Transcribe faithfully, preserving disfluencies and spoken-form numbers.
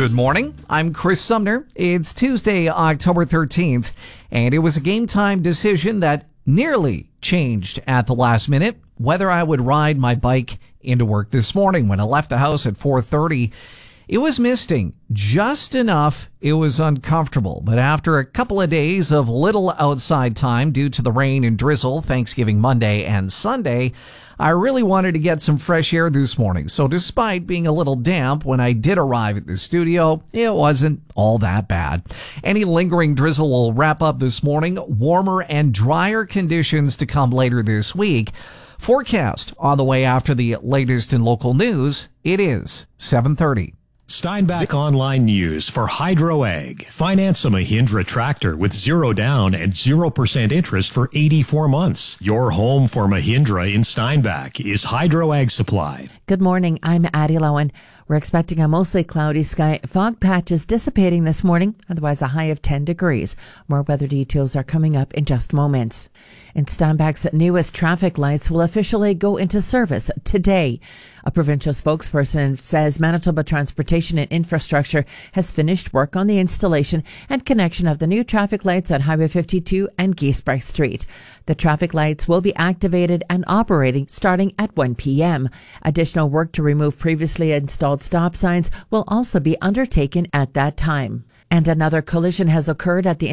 Good morning. I'm Chris Sumner. It's Tuesday, October thirteenth, and it was a game time decision that nearly changed at the last minute whether I would ride my bike into work this morning. When I left the house at four thirty, it was misting just enough. It was uncomfortable. But after a couple of days of little outside time due to the rain and drizzle, Thanksgiving Monday and Sunday, I really wanted to get some fresh air this morning. So despite being a little damp when I did arrive at the studio, it wasn't all that bad. Any lingering drizzle will wrap up this morning. Warmer and drier conditions to come later this week. Forecast on the way after the latest in local news. It is seven thirty. Steinbach Online News for HydroAg. Finance a Mahindra tractor with zero down and zero percent interest for eighty-four months. Your home for Mahindra in Steinbach is HydroAg Supply. Good morning. I'm Addie Lowen. We're expecting a mostly cloudy sky. Fog patches dissipating this morning, otherwise a high of ten degrees. More weather details are coming up in just moments. And Steinbach's newest traffic lights will officially go into service today. A provincial spokesperson says Manitoba Transportation and Infrastructure has finished work on the installation and connection of the new traffic lights at Highway fifty-two and Giesbrecht Street. The traffic lights will be activated and operating starting at one p.m. Additional work to remove previously installed stop signs will also be undertaken at that time. And another collision has occurred at the